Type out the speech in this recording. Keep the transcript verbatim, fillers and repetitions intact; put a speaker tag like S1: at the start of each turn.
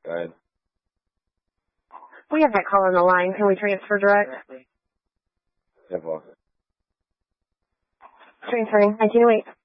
S1: Go ahead.
S2: We have that call on the line. Can we transfer direct?
S1: Simple.
S2: Transferring. nineteen oh eight.